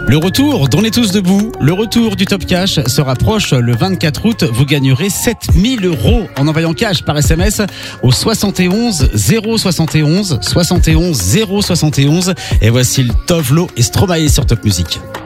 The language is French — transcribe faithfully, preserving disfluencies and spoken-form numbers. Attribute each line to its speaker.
Speaker 1: Le retour d'On est tous debout, le retour du Top Cash se rapproche le vingt-quatre août. Vous gagnerez sept mille euros en envoyant cash par S M S au soixante et onze zéro soixante et onze, soixante et onze zéro soixante et onze. Et voici le Tovlo et Stromae sur Top Music.